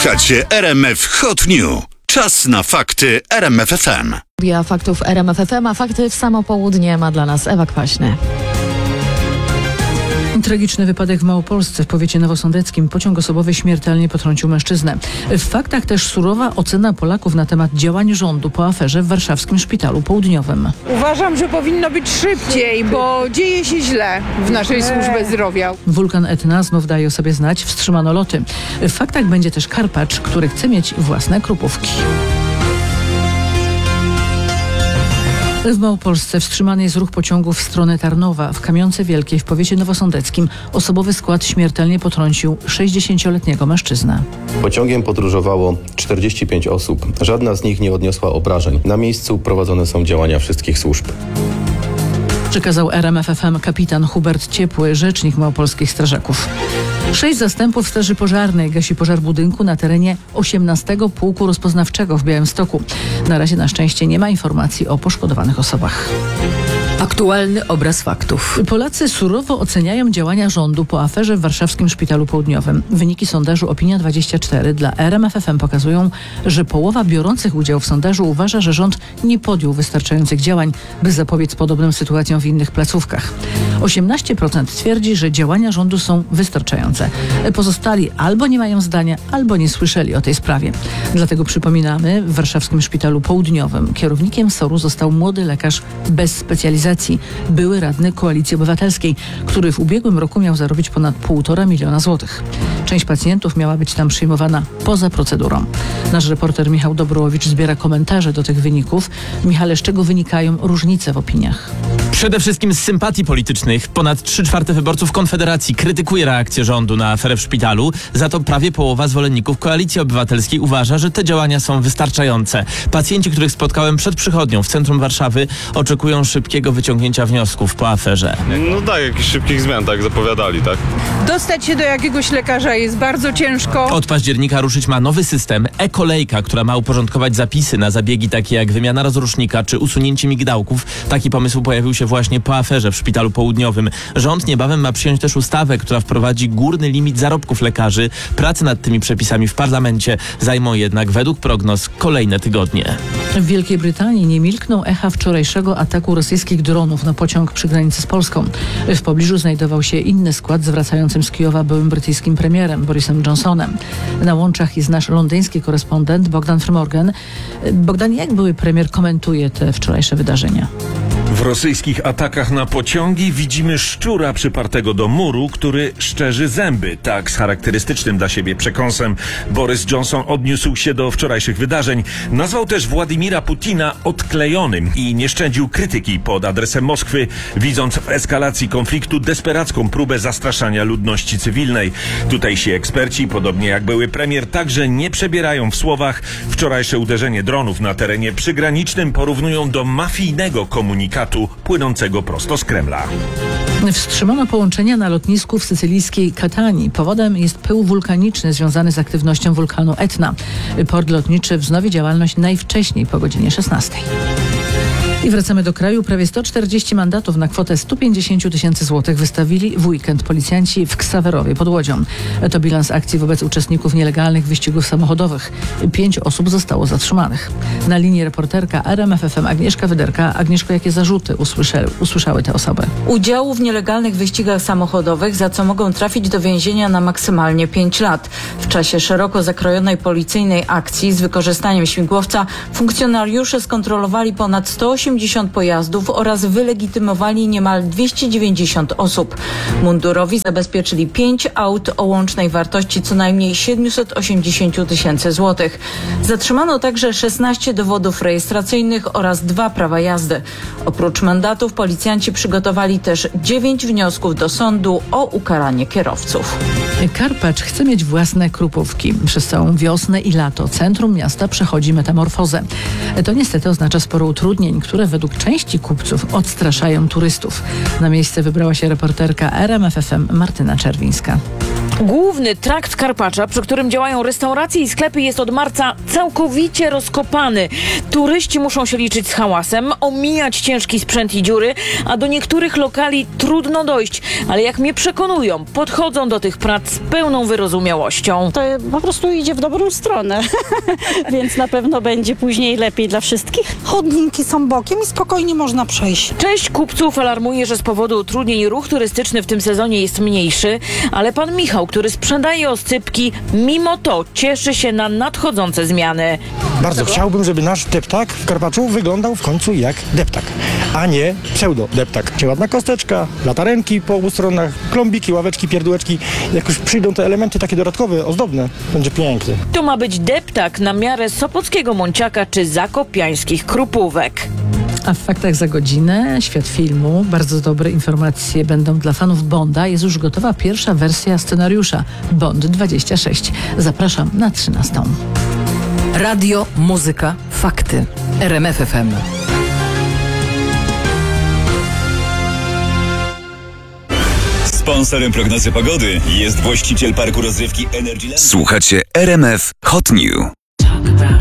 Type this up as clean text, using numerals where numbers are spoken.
Słuchacie RMF Hot News. Czas na fakty RMF FM. Ja faktów RMF FM, a fakty w samo południe ma dla nas Ewa Kwaśny. Tragiczny wypadek w Małopolsce w powiecie nowosądeckim. Pociąg osobowy śmiertelnie potrącił mężczyznę. W faktach też surowa ocena Polaków na temat działań rządu po aferze w warszawskim Szpitalu Południowym. Uważam, że powinno być szybciej, bo dzieje się źle w naszej służbie zdrowia. Wulkan Etna znów daje o sobie znać, wstrzymano loty. W faktach będzie też Karpacz, który chce mieć własne krupówki. W Małopolsce wstrzymany jest ruch pociągów w stronę Tarnowa. W Kamionce Wielkiej w powiecie nowosądeckim osobowy skład śmiertelnie potrącił 60-letniego mężczyznę. Pociągiem podróżowało 45 osób. Żadna z nich nie odniosła obrażeń. Na miejscu prowadzone są działania wszystkich służb. Przekazał RMF FM kapitan Hubert Ciepły, rzecznik małopolskich strażaków. 6 zastępów straży pożarnej gasi pożar budynku na terenie 18 Pułku Rozpoznawczego w Białymstoku. Na razie na szczęście nie ma informacji o poszkodowanych osobach. Aktualny obraz faktów. Polacy surowo oceniają działania rządu po aferze w warszawskim Szpitalu Południowym. Wyniki sondażu Opinia24 dla RMF FM pokazują, że połowa biorących udział w sondażu uważa, że rząd nie podjął wystarczających działań, by zapobiec podobnym sytuacjom w innych placówkach. 18% twierdzi, że działania rządu są wystarczające. Pozostali albo nie mają zdania, albo nie słyszeli o tej sprawie. Dlatego przypominamy, w warszawskim Szpitalu Południowym kierownikiem SOR-u został młody lekarz bez specjalizacji, były radny Koalicji Obywatelskiej, który w ubiegłym roku miał zarobić ponad 1,5 miliona złotych. Część pacjentów miała być tam przyjmowana poza procedurą. Nasz reporter Michał Dobrołowicz zbiera komentarze do tych wyników. Michale, z czego wynikają różnice w opiniach? Przede wszystkim z sympatii politycznych. Ponad 3/4 wyborców Konfederacji krytykuje reakcję rządu na aferę w szpitalu. Za to prawie połowa zwolenników Koalicji Obywatelskiej uważa, że te działania są wystarczające. Pacjenci, których spotkałem przed przychodnią w centrum Warszawy, oczekują szybkiego wyciągnięcia wniosków po aferze. No tak, jakichś szybkich zmian, tak zapowiadali, tak? Dostać się do jakiegoś lekarza jest bardzo ciężko. Od października ruszyć ma nowy system e-kolejka, która ma uporządkować zapisy na zabiegi takie jak wymiana rozrusznika czy usunięcie migdałków. Taki pomysł pojawił się właśnie po aferze w Szpitalu Południowym. Rząd niebawem ma przyjąć też ustawę, która wprowadzi górny limit zarobków lekarzy. Prace nad tymi przepisami w parlamencie zajmą jednak według prognoz kolejne tygodnie. W Wielkiej Brytanii nie milkną echa wczorajszego ataku rosyjskich dronów na pociąg przy granicy z Polską. W pobliżu znajdował się inny skład z wracającym z Kijowa byłym brytyjskim premierem Borisem Johnsonem. Na łączach jest nasz londyński korespondent Bogdan Frymorgan. Bogdan, jak były premier komentuje te wczorajsze wydarzenia? W rosyjskich atakach na pociągi widzimy szczura przypartego do muru, który szczerzy zęby. Tak z charakterystycznym dla siebie przekąsem Boris Johnson odniósł się do wczorajszych wydarzeń. Nazwał też Władimira Putina odklejonym i nie szczędził krytyki pod adresem Moskwy, widząc w eskalacji konfliktu desperacką próbę zastraszania ludności cywilnej. Tutejsi eksperci, podobnie jak były premier, także nie przebierają w słowach. Wczorajsze uderzenie dronów na terenie przygranicznym porównują do mafijnego komunikatu płynącego prosto z Kremla. Wstrzymano połączenia na lotnisku w sycylijskiej Katanii. Powodem jest pył wulkaniczny związany z aktywnością wulkanu Etna. Port lotniczy wznowi działalność najwcześniej po godzinie 16. I wracamy do kraju. Prawie 140 mandatów na kwotę 150 tysięcy złotych wystawili w weekend policjanci w Ksawerowie pod Łodzią. To bilans akcji wobec uczestników nielegalnych wyścigów samochodowych. 5 osób zostało zatrzymanych. Na linii reporterka RMF FM Agnieszka Wyderka. Agnieszko, jakie zarzuty usłyszały te osoby? Udziału w nielegalnych wyścigach samochodowych, za co mogą trafić do więzienia na maksymalnie 5 lat. W czasie szeroko zakrojonej policyjnej akcji z wykorzystaniem śmigłowca funkcjonariusze skontrolowali ponad 180 pojazdów oraz wylegitymowali niemal 290 osób. Mundurowi zabezpieczyli 5 aut o łącznej wartości co najmniej 780 tysięcy złotych. Zatrzymano także 16 dowodów rejestracyjnych oraz 2 prawa jazdy. Oprócz mandatów policjanci przygotowali też 9 wniosków do sądu o ukaranie kierowców. Karpacz chce mieć własne krupówki. Przez całą wiosnę i lato centrum miasta przechodzi metamorfozę. To niestety oznacza sporo utrudnień, które według części kupców odstraszają turystów. Na miejsce wybrała się reporterka RMF FM Martyna Czerwińska. Główny trakt Karpacza, przy którym działają restauracje i sklepy, jest od marca całkowicie rozkopany. Turyści muszą się liczyć z hałasem, omijać ciężki sprzęt i dziury, a do niektórych lokali trudno dojść. Ale jak mnie przekonują, podchodzą do tych prac z pełną wyrozumiałością. To po prostu idzie w dobrą stronę, więc na pewno będzie później lepiej dla wszystkich. Chodniki są bokiem i spokojnie można przejść. Część kupców alarmuje, że z powodu utrudnień ruch turystyczny w tym sezonie jest mniejszy, ale pan Michał, który sprzedaje oscypki, mimo to cieszy się na nadchodzące zmiany. Bardzo chciałbym, żeby nasz deptak w Karpaczu wyglądał w końcu jak deptak, a nie pseudo-deptak. Ładna kosteczka, latarenki po obu stronach, klombiki, ławeczki, pierdółeczki. Jak już przyjdą te elementy takie dodatkowe, ozdobne, będzie piękny. To ma być deptak na miarę sopockiego Monciaka czy zakopiańskich Krupówek. A w faktach za godzinę świat filmu. Bardzo dobre informacje będą dla fanów Bonda. Jest już gotowa pierwsza wersja scenariusza Bond 26. Zapraszam na 13. Radio, muzyka, fakty. RMF FM. Sponsorem prognozy pogody jest właściciel parku rozrywki Energyland. Słuchacie RMF Hot New.